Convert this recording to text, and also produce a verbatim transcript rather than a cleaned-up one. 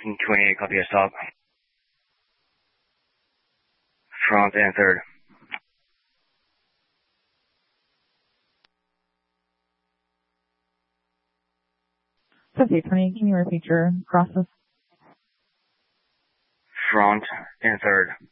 twenty-eight, copy a stop. Front and third. fifty, twenty, can you repeat your process? Front and third.